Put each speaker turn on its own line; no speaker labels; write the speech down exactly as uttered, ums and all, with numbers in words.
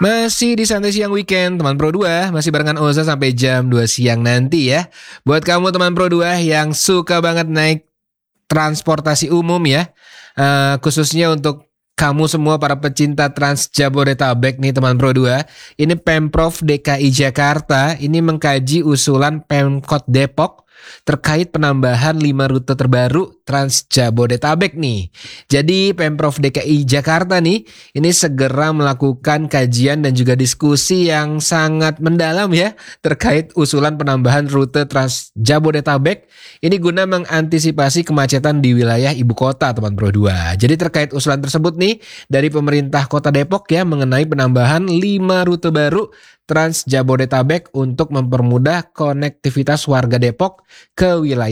Masih di Santai Siang Weekend, teman Pro dua, masih barengan Oza sampai jam dua siang nanti ya. Buat kamu teman Pro dua yang suka banget naik transportasi umum ya, eh, khususnya untuk kamu semua para pecinta Trans Jabodetabek nih teman Pro dua. Ini Pemprov D K I Jakarta ini mengkaji usulan Pemkot Depok terkait penambahan lima rute terbaru Trans Jabodetabek nih. Jadi Pemprov D K I Jakarta nih ini segera melakukan kajian dan juga diskusi yang sangat mendalam ya terkait usulan penambahan rute Trans Jabodetabek ini guna mengantisipasi kemacetan di wilayah ibu kota teman Pro dua. Jadi terkait usulan tersebut nih dari pemerintah Kota Depok ya mengenai penambahan lima rute baru Trans Jabodetabek untuk mempermudah konektivitas warga Depok ke wilayah